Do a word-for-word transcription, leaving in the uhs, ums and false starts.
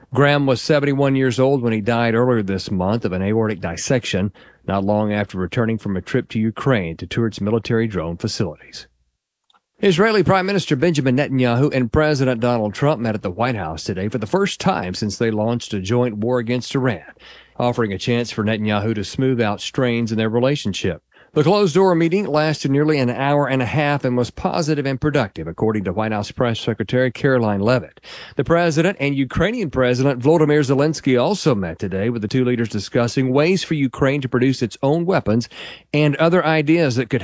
Graham was seventy-one years old when he died earlier this month of an aortic dissection, not long after returning from a trip to Ukraine to tour its military drone facilities. Israeli Prime Minister Benjamin Netanyahu and President Donald Trump met at the White House today for the first time since they launched a joint war against Iran, offering a chance for Netanyahu to smooth out strains in their relationship. The closed-door meeting lasted nearly an hour and a half and was positive and productive, according to White House Press Secretary Caroline Leavitt. The president and Ukrainian President Volodymyr Zelensky also met today, with the two leaders discussing ways for Ukraine to produce its own weapons and other ideas that could